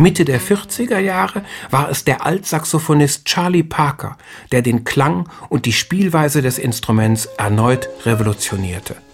Mitte der 40er Jahre war es der Altsaxophonist Charlie Parker, der den Klang und die Spielweise des Instruments erneut revolutionierte.